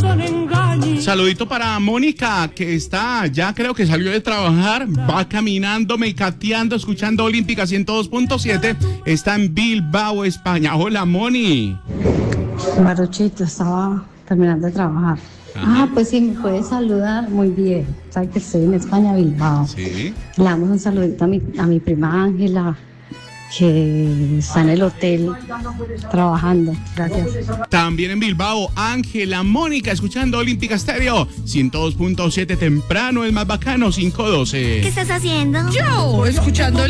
Saludito para Mónica, que está, ya creo que salió de trabajar, va caminando, mecateando, escuchando Olímpica 102.7, está en Bilbao, España. Hola, Moni. Maruchito, estaba terminando de trabajar. Ajá. Pues sí, me puede saludar, muy bien. Sabe que estoy en España, Bilbao. Sí. Le damos un saludito a mi prima Ángela, que está en el hotel trabajando. Gracias. También en Bilbao, Ángela, Mónica, escuchando Olímpica Estéreo 102.7, temprano, el más bacano, 512. ¿Qué estás haciendo? Yo, escuchando